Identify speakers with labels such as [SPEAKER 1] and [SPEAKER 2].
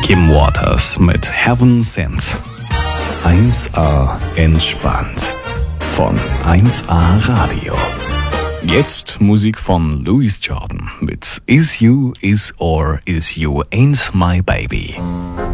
[SPEAKER 1] Kim Waters mit Heaven Sent. 1A entspannt von 1A Radio. Jetzt Musik von Louis Jordan mit Is You, Is or Is You Ain't My Baby.